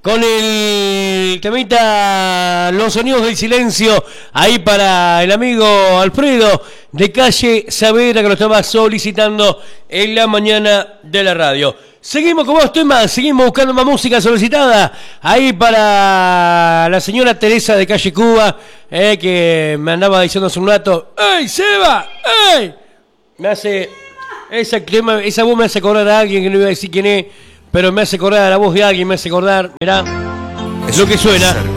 con el temita Los Sonidos del Silencio, ahí para el amigo Alfredo de Calle Saavedra, que lo estaba solicitando en la mañana de la radio. Seguimos con más temas, seguimos buscando más música solicitada, ahí para la señora Teresa de Calle Cuba, que me andaba diciendo hace un rato: ¡Ey, Seba! ¡Ey! Me hace... Esa voz me hace acordar a alguien que no iba a decir quién es, pero me hace acordar a la voz de alguien, me hace acordar, mirá, es lo que suena.